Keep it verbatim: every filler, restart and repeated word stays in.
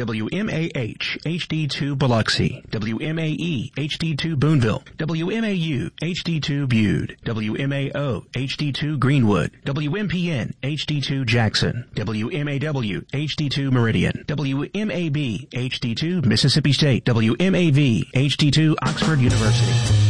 W M A H H D two Biloxi, W M A E H D two Boonville, W M A U H D two Bude, W M A O H D two Greenwood, W M P N H D two Jackson, W M A W H D two Meridian, W M A B H D two Mississippi State, W M A V H D two Oxford University.